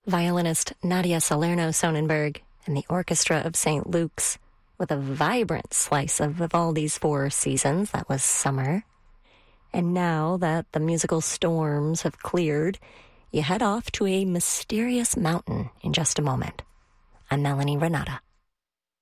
violinist Nadia Salerno-Sonnenberg and the Orchestra of St. Luke's with a vibrant slice of Vivaldi's Four Seasons. That was summer. And now that the musical storms have cleared, you head off to a mysterious mountain in just a moment. I'm Melanie Renata.